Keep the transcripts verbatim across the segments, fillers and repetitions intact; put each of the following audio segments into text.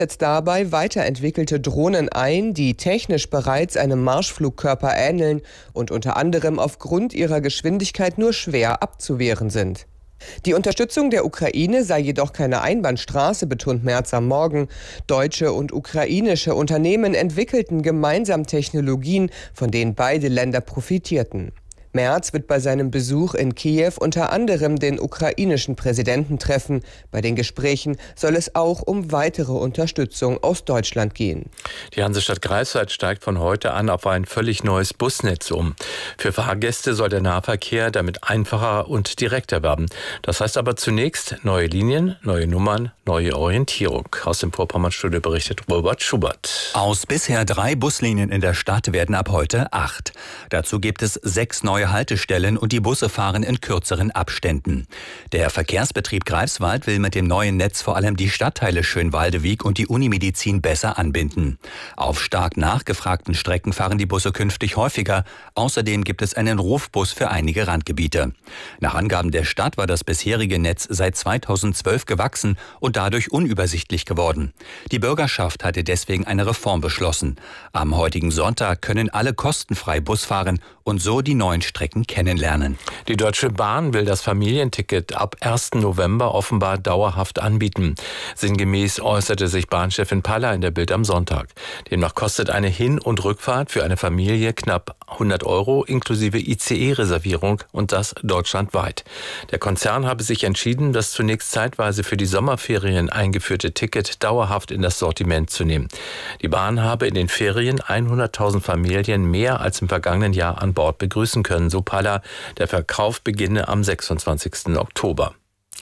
setzt dabei weiterentwickelte Drohnen ein, die technisch bereits einem Marschflugkörper ähneln und unter anderem aufgrund ihrer Geschwindigkeit nur schwer abzuwehren sind. Die Unterstützung der Ukraine sei jedoch keine Einbahnstraße, betont Merz am Morgen. Deutsche und ukrainische Unternehmen entwickelten gemeinsam Technologien, von denen beide Länder profitierten. Merz wird bei seinem Besuch in Kiew unter anderem den ukrainischen Präsidenten treffen. Bei den Gesprächen soll es auch um weitere Unterstützung aus Deutschland gehen. Die Hansestadt Greifswald steigt von heute an auf ein völlig neues Busnetz um. Für Fahrgäste soll der Nahverkehr damit einfacher und direkter werden. Das heißt aber zunächst neue Linien, neue Nummern, neue Orientierung. Aus dem Vorpommernstudio berichtet Robert Schubert. Aus bisher drei Buslinien in der Stadt werden ab heute acht. Dazu gibt es sechs neue Haltestellen und die Busse fahren in kürzeren Abständen. Der Verkehrsbetrieb Greifswald will mit dem neuen Netz vor allem die Stadtteile Schönwaldewig und die Unimedizin besser anbinden. Auf stark nachgefragten Strecken fahren die Busse künftig häufiger. Außerdem gibt es einen Rufbus für einige Randgebiete. Nach Angaben der Stadt war das bisherige Netz seit zweitausendzwölf gewachsen und dadurch unübersichtlich geworden. Die Bürgerschaft hatte deswegen eine Reform beschlossen. Am heutigen Sonntag können alle kostenfrei Bus fahren und so die neuen Strecken kennenlernen. Die Deutsche Bahn will das Familienticket ab ersten November offenbar dauerhaft anbieten. Sinngemäß äußerte sich Bahnchefin Paller in der Bild am Sonntag. Demnach kostet eine Hin- und Rückfahrt für eine Familie knapp hundert Euro inklusive I C E-Reservierung und das deutschlandweit. Der Konzern habe sich entschieden, das zunächst zeitweise für die Sommerferien eingeführte Ticket dauerhaft in das Sortiment zu nehmen. Die Bahn habe in den Ferien hunderttausend Familien mehr als im vergangenen Jahr an Bord begrüßen können, so Paller. Der Verkauf beginne am sechsundzwanzigsten Oktober.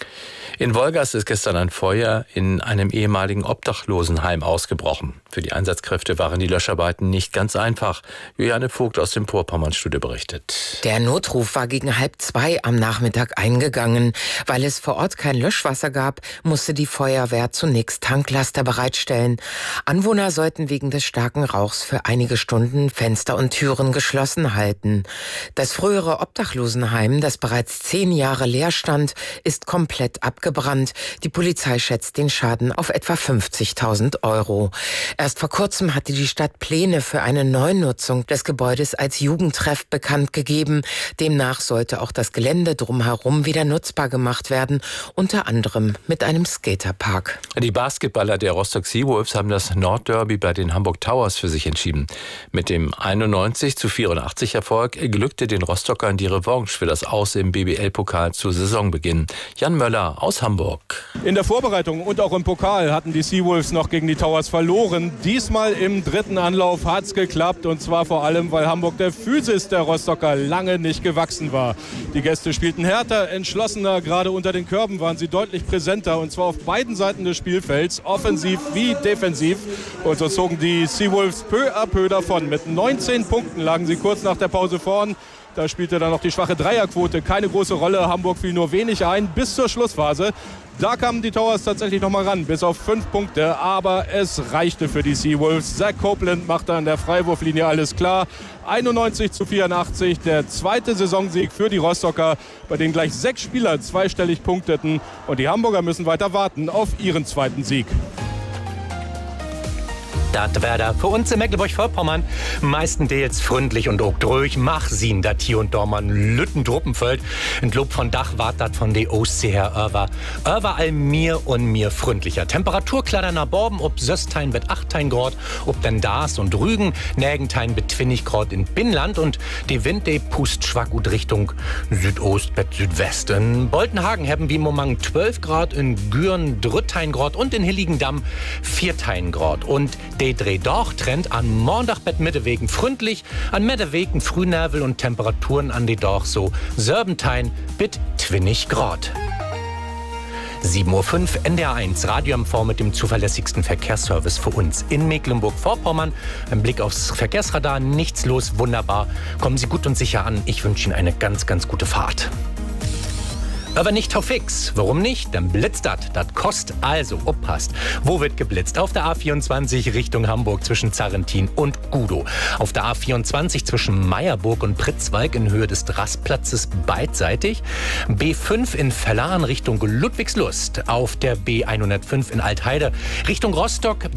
In Wolgast ist gestern ein Feuer in einem ehemaligen Obdachlosenheim ausgebrochen. Für die Einsatzkräfte waren die Löscharbeiten nicht ganz einfach. Juliane Vogt aus dem Vorpommernstudio berichtet. Der Notruf war gegen halb zwei am Nachmittag eingegangen. Weil es vor Ort kein Löschwasser gab, musste die Feuerwehr zunächst Tanklaster bereitstellen. Anwohner sollten wegen des starken Rauchs für einige Stunden Fenster und Türen geschlossen halten. Das frühere Obdachlosenheim, das bereits zehn Jahre leer stand, ist komplett abgebrannt. Die Polizei schätzt den Schaden auf etwa fünfzigtausend Euro. Erst vor kurzem hatte die Stadt Pläne für eine Neunutzung des Gebäudes als Jugendtreff bekannt gegeben. Demnach sollte auch das Gelände drumherum wieder nutzbar gemacht werden, unter anderem mit einem Skaterpark. Die Basketballer der Rostock Seawolves haben das Nordderby bei den Hamburg Towers für sich entschieden. Mit dem einundneunzig zu vierundachtzig Erfolg glückte den Rostockern die Revanche für das Aus im B B L-Pokal zu Saisonbeginn. Jan Möller aus Hamburg. In der Vorbereitung und auch im Pokal hatten die Seawolves noch gegen die Towers verloren. Diesmal im dritten Anlauf hat es geklappt, und zwar vor allem, weil Hamburg der Physis der Rostocker lange nicht gewachsen war. Die Gäste spielten härter, entschlossener, gerade unter den Körben waren sie deutlich präsenter, und zwar auf beiden Seiten des Spielfelds, offensiv wie defensiv. Und so zogen die Seawolves peu à peu davon. Mit neunzehn Punkten lagen sie kurz nach der Pause vorn. Da spielte dann noch die schwache Dreierquote keine große Rolle. Hamburg fiel nur wenig ein bis zur Schlussphase. Da kamen die Towers tatsächlich noch mal ran, bis auf fünf Punkte. Aber es reichte für die Seawolves. Zach Copeland machte an der Freiwurflinie alles klar. einundneunzig zu vierundachtzig, der zweite Saisonsieg für die Rostocker, bei denen gleich sechs Spieler zweistellig punkteten. Und die Hamburger müssen weiter warten auf ihren zweiten Sieg. Dat wär für uns in Mecklenburg-Vorpommern meistenteils freundlich und auch durch. Mach sien dat hier und da mal ein Lüttendruppenfeld. Ein Lob von Dach wart dat von de Ostsee her Över. Över all mir und mir freundlicher. Temperatur kladder nach Borben, ob Söstein wird achtzehn Grad, ob denn das und Rügen, Nägentein wird zwanzig Grad in Binnland und die Wind, de pust schwack gut Richtung Südost, bet Südwest. In Boltenhagen haben wie Momang zwölf Grad, in Güren dreizehn Grad und in Hilligendamm vierzehn Grad. Und de Dreh doch Trend an Montag bet Mittewegen freundlich, an Mittewegen Frühnervel und Temperaturen an die doch so Serbentein bit zwanzig Grad. sieben Uhr fünf, N D R eins, Radio M V mit dem zuverlässigsten Verkehrsservice für uns in Mecklenburg-Vorpommern. Ein Blick aufs Verkehrsradar, nichts los, wunderbar. Kommen Sie gut und sicher an. Ich wünsche Ihnen eine ganz, ganz gute Fahrt. Aber nicht auf fix. Warum nicht? Dann blitzt das. Das kostet also. Oppasst. Wo wird geblitzt? Auf der A vierundzwanzig Richtung Hamburg zwischen Zarrentin und Gudow. Auf der A vierundzwanzig zwischen Meierburg und Pritzwalk in Höhe des Rastplatzes beidseitig. B fünf in Verlan Richtung Ludwigslust. Auf der B hundertfünf in Altheide Richtung Rostock